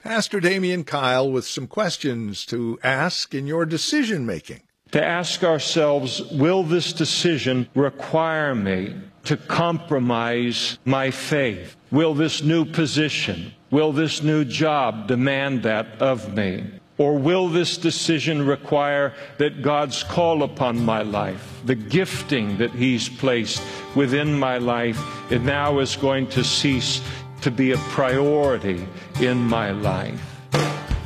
Pastor Damian Kyle with some questions to ask in your decision-making. To ask ourselves, will this decision require me to compromise my faith? Will this new position, will this new job demand that of me? Or will this decision require that God's call upon my life, the gifting that He's placed within my life, it now is going to cease to be a priority in my life?